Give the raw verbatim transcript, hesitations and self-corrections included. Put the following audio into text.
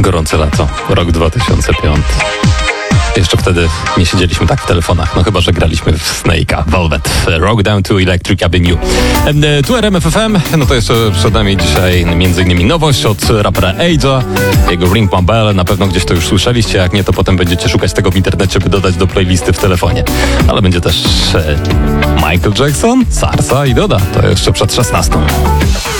Gorące lato, rok dwa tysiące piąty. Jeszcze wtedy nie siedzieliśmy tak w telefonach, no chyba że graliśmy w Snake'a, Velvet, Rock Down to Electric Avenue. E, tu R M F F M, no to jeszcze przed nami dzisiaj między innymi nowość od rapera Age'a, jego Ring My Bell, na pewno gdzieś to już słyszeliście, jak nie to potem będziecie szukać tego w internecie, by dodać do playlisty w telefonie. Ale będzie też e, Michael Jackson, Sarsa i Doda, to jeszcze przed szesnastą.